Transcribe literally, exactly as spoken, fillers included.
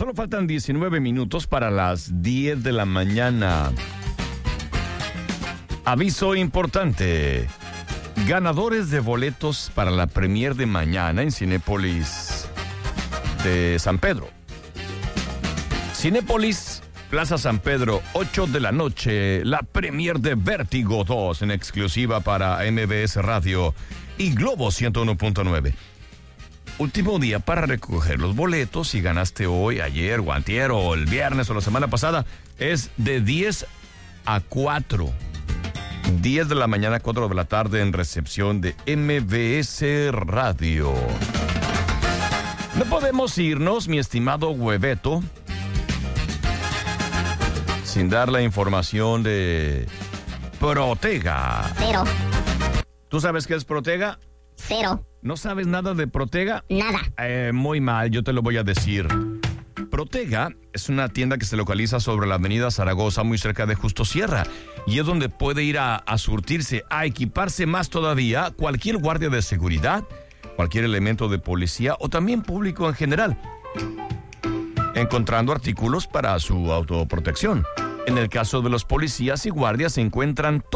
Solo faltan diecinueve minutos para las diez de la mañana. Aviso importante. Ganadores de boletos para la premier de mañana en Cinépolis de San Pedro. Cinépolis, Plaza San Pedro, ocho de la noche, la premier de Vértigo dos en exclusiva para M B S Radio y Globo ciento uno punto nueve. Último día para recoger los boletos. Si ganaste hoy, ayer, o antier, o el viernes, o la semana pasada, es de diez a cuatro. diez de la mañana, cuatro de la tarde en recepción de M B S Radio. No podemos irnos, mi estimado Hueveto, sin dar la información de Protega. Cero. ¿Tú sabes qué es Protega? Cero. ¿No sabes nada de Protega? Nada. Eh, muy mal, yo te lo voy a decir. Protega es una tienda que se localiza sobre la avenida Zaragoza, muy cerca de Justo Sierra, y es donde puede ir a, a surtirse, a equiparse más todavía cualquier guardia de seguridad, cualquier elemento de policía o también público en general, encontrando artículos para su autoprotección. En el caso de los policías y guardias se encuentran